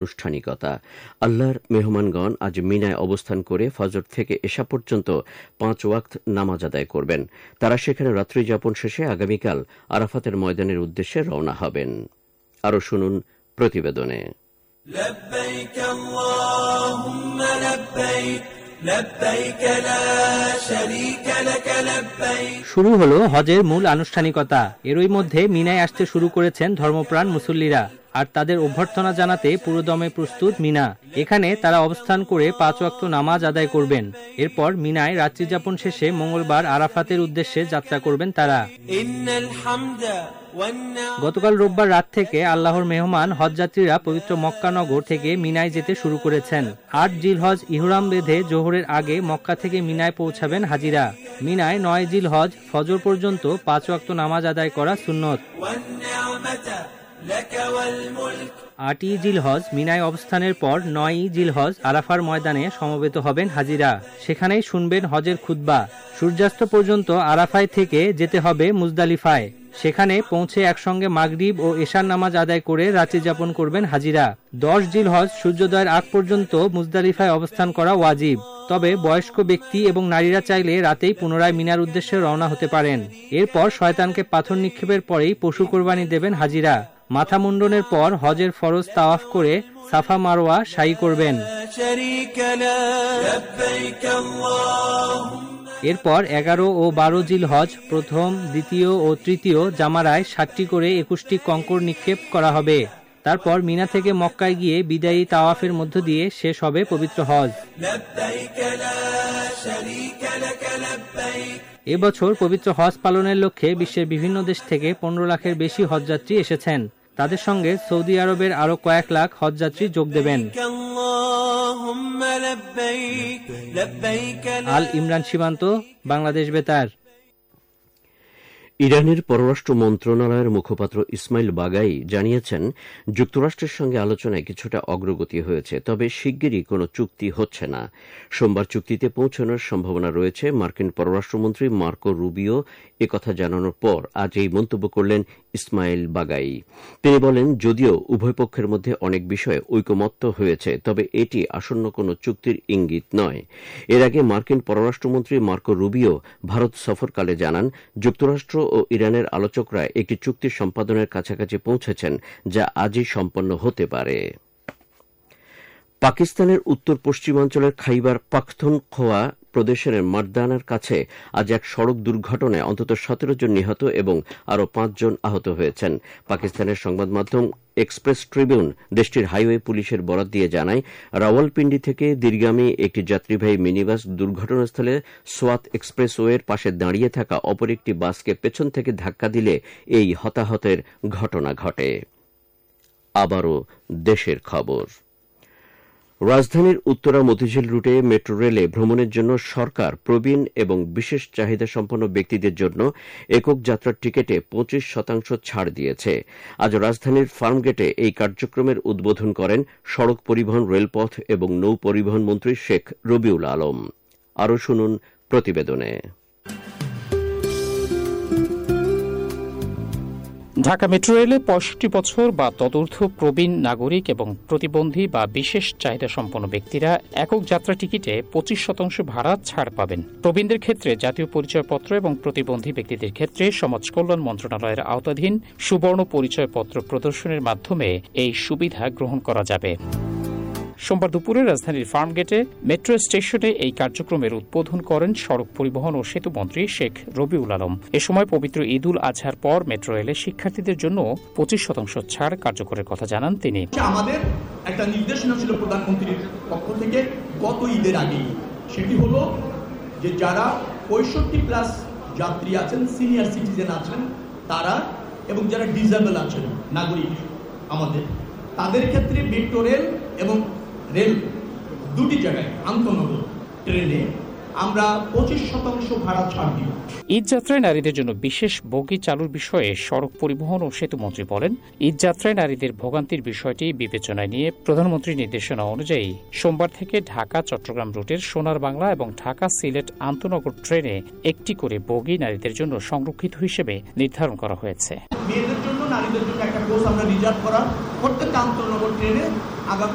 আনুষ্ঠানিকতা। আল্লাহর মেহমানগণ আজ মিনায় অবস্থান করে ফজর থেকে এশা পর্যন্ত 5 ওয়াক্ত নামাজ আদায় করবেন। তারা সেখানে রাত্রি যাপন শেষে আগামীকাল আরাফাতের ময়দানের উদ্দেশ্যে রওনা হবেন। আরো শুনুন প্রতিবেদনে। লব্বাইক আল্লাহুম্মা লব্বাইক লব্বাইক লা শারীকা লাক লব্বাইক। শুরু হলো হজের মূল আনুষ্ঠানিকতা। এরই মধ্যে মিনায় আসতে শুরু করেছেন ধর্মপ্রাণ মুসল্লিরা। আর তাদের অভ্যর্থনা জানাতে পুরোদমে প্রস্তুত মিনা। এখানে তারা অবস্থান করে 5 ওয়াক্ত নামাজ আদায় করবেন। এরপর মিনায় রাত্রি যাপন শেষে মঙ্গলবার আরাফাতের উদ্দেশ্যে যাত্রা করবেন তারা। গতকাল রোববার রাত থেকে আল্লাহর মেহমান হজযাত্রীরা পবিত্র মক্কা নগর থেকে মিনায় যেতে শুরু করেছেন। 8 জিলহজ ইহরাম বেঁধে জোহরের আগে মক্কা থেকে মিনায় পৌঁছাবেন হাজিরা। মিনায় 9 জিলহজ ফজর পর্যন্ত 5 ওয়াক্ত নামাজ আদায় করা সুন্নত। 8ই জিলহজ মিনায় অবস্থানের পর 9ই জিলহজ আরাফার ময়দানে সমবেত হবেন হাজিরা। সেখানেই শুনবেন হজের খুতবা। সূর্যাস্ত পর্যন্ত আরাফায় থেকে যেতে হবে মুজদালিফায়। সেখানে পৌঁছে একসঙ্গে মাগরিব ও এশার নামাজ আদায় করে রাত্রি যাপন করবেন হাজিরা। 10 জিলহজ সূর্যোদয়ের আগ পর্যন্ত মুজদালিফায় অবস্থান করা ওয়াজিব। তবে বয়স্ক ব্যক্তি এবং নারীরা চাইলে রাতেই পুনরায় মিনার উদ্দেশ্যে রওনা হতে পারেন। এরপর শয়তানকে পাথর নিক্ষেপের পরেই পশু কোরবানি দেবেন হাজিরা। মাথা মুন্ডনের পর হজের ফরজ তাওয়াফ করে সাফা মারওয়া সাই করবেন। এরপর 11 ও 12 জিলহজ প্রথম, দ্বিতীয় ও তৃতীয় জামারায় 7টি করে 21টি কঙ্কর নিক্ষেপ করা হবে। তারপর মিনা থেকে মক্কায় গিয়ে বিদায়ী তাওয়াফের মধ্য দিয়ে শেষ হবে পবিত্র হজ। এবছর পবিত্র হজ পালনের লক্ষ্যে বিশ্বের বিভিন্ন দেশ থেকে 15 লাখের বেশি হজযাত্রী এসেছেন। তাদের সঙ্গে সৌদি আরবের আরো কয়েক লাখ হজযাত্রী যোগ দেবেন। আল ইমরান সীমান্ত, বাংলাদেশ বেতার। ইরানের পররাষ্ট্র মন্ত্রণালয়ের মুখপাত্র ইসমাইল বাগাই জানিয়েছেন, যুক্তরাষ্ট্রের সঙ্গে আলোচনায় কিছুটা অগ্রগতি হয়েছে, তবে শিগগিরই কোনো চুক্তি হচ্ছে না। সোমবার চুক্তিতে পৌঁছানোর সম্ভাবনা রয়েছে। মার্কিন পররাষ্ট্রমন্ত্রী মার্কো রুবিও একথা জানানোর পর আজ এই মন্তব্য করলেন ইসমাইল বাগাই। তিনি বলেন, যদিও উভয় পক্ষের মধ্যে অনেক বিষয়ে ঐকমত্য হয়েছে, তবে এটি আসন্ন কোনো চুক্তির ইঙ্গিত নয়। এর আগে মার্কিন পররাষ্ট্রমন্ত্রী মার্কো রুবিও ভারত সফরকালে জানান, যুক্তরাষ্ট্র ও ইরানের আলোচকরা একটি চুক্তি সম্পাদনের কাছাকাছি পৌঁছেছেন, যা আজই সম্পন্ন হতে পারে। পাকিস্তানের উত্তর পশ্চিমাঞ্চলের খাইবার পাখতুনখোয়া প্রদেশের মারদানার কাছে আজ এক সড়ক দুর্ঘটনায় অন্তত 17 জন নিহত এবং আরও 5 জন আহত হয়েছেন। পাকিস্তানের সংবাদ মাধ্যম এক্সপ্রেস ট্রিবিউন দেশটির হাইওয়ে পুলিশের বরাত দিয়ে জানায়, রাওয়ালপিন্ডি থেকে দীর্ঘামী একটি যাত্রীবাহী মিনিবাস দুর্ঘটনাস্থলে সোয়াত এক্সপ্রেসওয়ের পাশে দাঁড়িয়ে থাকা অপর একটি বাসকে পেছন থেকে ধাক্কা দিলে এই হতাহতের ঘটনা ঘটে। আবারও দেশের খবর। রাজধানীর উত্তরা মতিঝিল রুটে মেট্রো রেলে ভ্রমণের জন্য সরকার প্রবীণ এবং বিশেষ চাহিদা সম্পন্ন ব্যক্তিদের জন্য একক যাত্রার টিকিটে 25% ছাড় দিয়েছে। আজ রাজধানীর ফার্মগেটে এই কার্যক্রমের উদ্বোধন করেন সড়ক পরিবহন, রেলপথ এবং নৌ পরিবহন মন্ত্রী শেখ রবিউল আলম। আরও শুনুন প্রতিবেদনে। ঢাকা মেট্রো রেলে 65 বছর বা তদূর্ধ্ব প্রবীণ নাগরিক এবং প্রতিবন্ধী বা বিশেষ চাহিদা সম্পন্ন ব্যক্তিরা একক যাত্রা টিকিটে 25% ভাড়া ছাড় পাবেন। প্রবীণদের ক্ষেত্রে জাতীয় পরিচয়পত্র এবং প্রতিবন্ধী ব্যক্তিদের ক্ষেত্রে সমাজ কল্যাণ মন্ত্রণালয়ের আওতাধীন সুবর্ণ পরিচয়পত্র প্রদর্শনের মাধ্যমে এই সুবিধা গ্রহণ করা যাবে। সোমবার দুপুরে রাজধানীর ফার্মগেটে মেট্রো স্টেশনে এই কার্যক্রমের উদ্বোধন করেন সড়ক পরিবহন ও সেতু মন্ত্রী শেখ রবিউল আলম। এ সময় পবিত্র ঈদ উল আজহার পর মেট্রো রেলে শিক্ষার্থীদের জন্য 25% ছাড় কার্যকরের কথা জানান তিনি। আমাদের একটা নির্দেশনা ছিল প্রধানমন্ত্রীর পক্ষ থেকে গত ঈদের আগে, সেটি হলো যে যারা 65+ যাত্রী আছেন, সিনিয়র সিটিজেন আছেন তারা, এবং যারা ডিসেবল আছেন নাগরিক আমাদের, তাদের ক্ষেত্রে মেট্রো রেল এবং রেল দুটি জায়গায় আন্তনগর ট্রেনে আমরা 25% ভাড়া ছাড় দিব। ঈদ যাত্রায় নারীদের জন্য বিশেষ বগি চালুর বিষয়ে সড়ক পরিবহন ও সেতু মন্ত্রী বলেন, ঈদ যাত্রায় নারীদের ভোগান্তির বিষয়টি বিবেচনায় নিয়ে প্রধানমন্ত্রীর নির্দেশনা অনুযায়ী সোমবার থেকে ঢাকা চট্টগ্রাম রুটের সোনার বাংলা এবং ঢাকা সিলেট আন্তনগর ট্রেনে একটি করে বগি নারীদের জন্য সংরক্ষিত হিসেবে নির্ধারণ করা হয়েছে। মেয়েদের জন্য, নারীদের জন্য একটা কোচ আমরা রিজার্ভ করা প্রত্যেকটা আন্তনগর ট্রেনে আগামী